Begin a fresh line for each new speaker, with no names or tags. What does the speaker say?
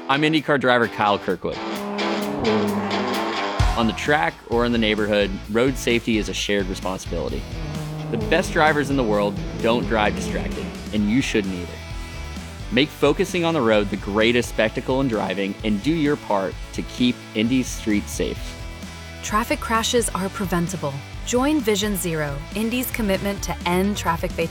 I'm IndyCar driver Kyle Kirkwood. On the track or in the neighborhood, road safety is a shared responsibility. The best drivers in the world don't drive distracted, and you shouldn't either. Make focusing on the road the greatest spectacle in driving and do your part to keep Indy's streets safe.
Traffic crashes are preventable. Join Vision Zero, Indy's commitment to end traffic fatalities.